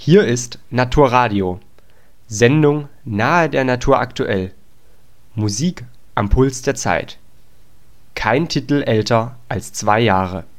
Hier ist Naturradio. Sendung nahe der Natur aktuell. Musik am Puls der Zeit. Kein Titel älter als 2 Jahre